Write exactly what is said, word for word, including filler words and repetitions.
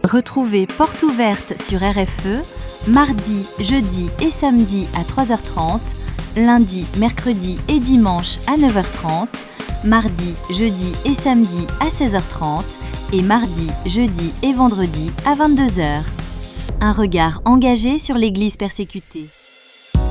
Retrouvez Porte ouverte sur R F E, mardi, jeudi et samedi à trois heures trente, lundi, mercredi et dimanche à neuf heures trente, mardi, jeudi et samedi à seize heures trente et mardi, jeudi et vendredi à vingt-deux heures. Un regard engagé sur l'Église persécutée.